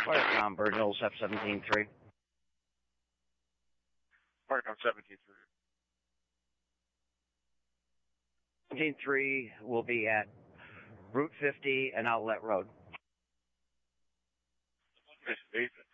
Firecom, Bird Hills, F-17-3. Firecom 17-3. 17-3 will be at Route 50 and Outlet Road. Yes, Nathan.